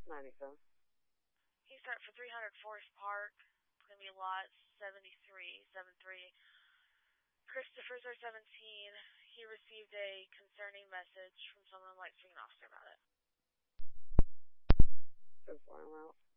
97. He start for 300 Forest Park. It's going to be lot 73. Christopher's our 17. He received a concerning message from someone who likes to be an officer about it. So far, I'm out.